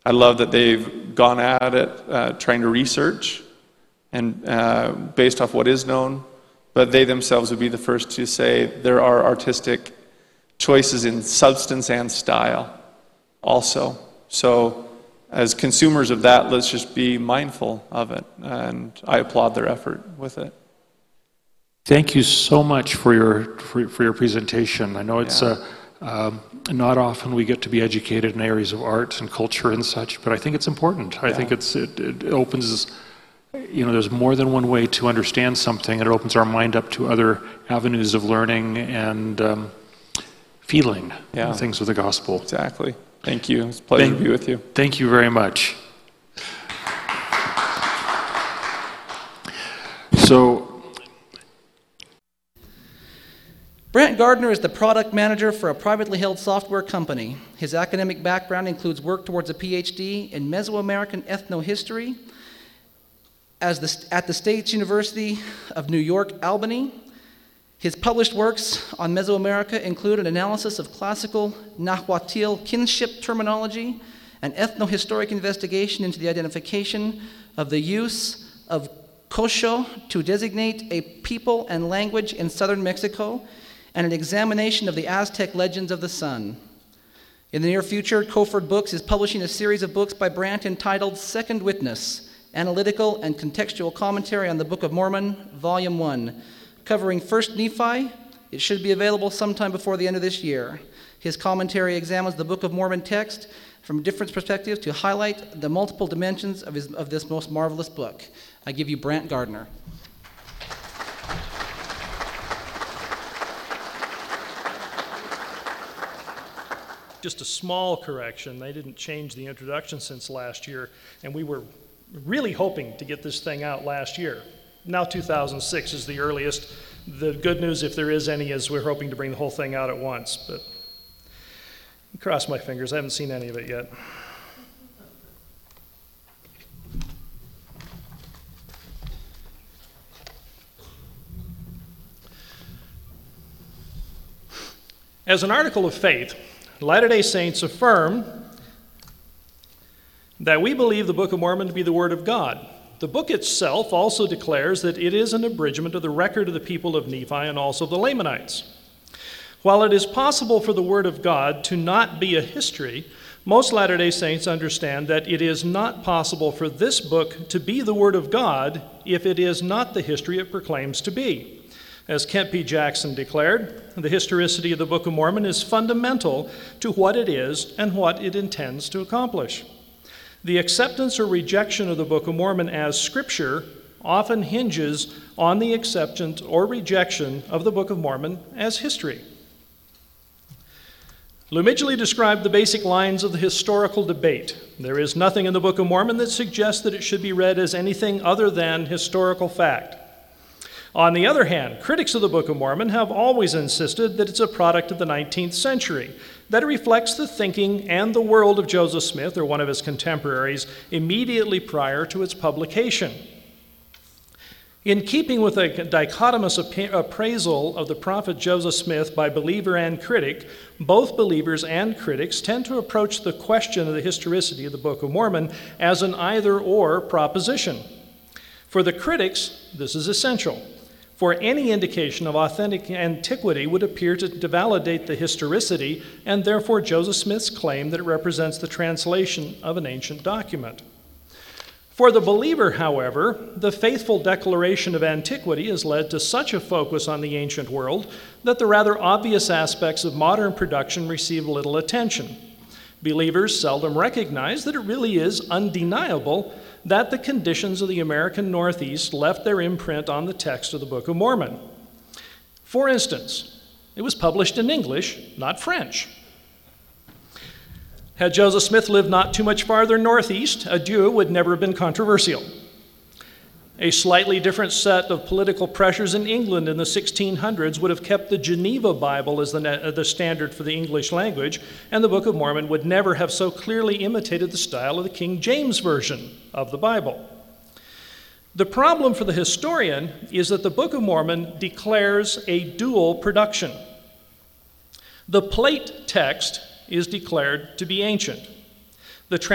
I love that they've gone at it trying to research and based off what is known, but they themselves would be the first to say there are artistic choices in substance and style also. So as consumers of that, let's just be mindful of it, and I applaud their effort with it. Thank you so much for your presentation. I know it's not often we get to be educated in areas of art and culture and such, but I think it's important. I think it opens, there's more than one way to understand something, and it opens our mind up to other avenues of learning and feeling things of the gospel. Exactly. Thank you. It's a pleasure to be with you. Thank you very much. So, Brant Gardner is the product manager for a privately held software company. His academic background includes work towards a PhD in Mesoamerican ethnohistory at the State University of New York, Albany. His published works on Mesoamerica include an analysis of classical Nahuatl kinship terminology, an ethnohistoric investigation into the identification of the use of Cocho to designate a people and language in southern Mexico, and an examination of the Aztec legends of the sun. In the near future, Coford Books is publishing a series of books by Brant entitled Second Witness, Analytical and Contextual Commentary on the Book of Mormon, Volume 1, covering 1st Nephi. It should be available sometime before the end of this year. His commentary examines the Book of Mormon text from different perspectives to highlight the multiple dimensions of this most marvelous book. I give you Brant Gardner. Just a small correction. They didn't change the introduction since last year, and we were really hoping to get this thing out last year. Now 2006 is the earliest. The good news, if there is any, is we're hoping to bring the whole thing out at once, but cross my fingers. I haven't seen any of it yet. As an article of faith, Latter-day Saints affirm that we believe the Book of Mormon to be the Word of God. The book itself also declares that it is an abridgment of the record of the people of Nephi and also the Lamanites. While it is possible for the Word of God to not be a history, most Latter-day Saints understand that it is not possible for this book to be the Word of God if it is not the history it proclaims to be. As Kent P. Jackson declared, the historicity of the Book of Mormon is fundamental to what it is and what it intends to accomplish. The acceptance or rejection of the Book of Mormon as Scripture often hinges on the acceptance or rejection of the Book of Mormon as history. Lou Midgley described the basic lines of the historical debate. There is nothing in the Book of Mormon that suggests that it should be read as anything other than historical fact. On the other hand, critics of the Book of Mormon have always insisted that it's a product of the 19th century, that it reflects the thinking and the world of Joseph Smith, or one of his contemporaries, immediately prior to its publication. In keeping with a dichotomous appraisal of the prophet Joseph Smith by believer and critic, both believers and critics tend to approach the question of the historicity of the Book of Mormon as an either-or proposition. For the critics, this is essential. For any indication of authentic antiquity would appear to validate the historicity and therefore Joseph Smith's claim that it represents the translation of an ancient document. For the believer, however, the faithful declaration of antiquity has led to such a focus on the ancient world that the rather obvious aspects of modern production receive little attention. Believers seldom recognize that it really is undeniable that the conditions of the American Northeast left their imprint on the text of the Book of Mormon. For instance, it was published in English, not French. Had Joseph Smith lived not too much farther northeast, adieu would never have been controversial. A slightly different set of political pressures in England in the 1600s would have kept the Geneva Bible as the standard for the English language, and the Book of Mormon would never have so clearly imitated the style of the King James Version of the Bible. The problem for the historian is that the Book of Mormon declares a dual production. The plate text is declared to be ancient. The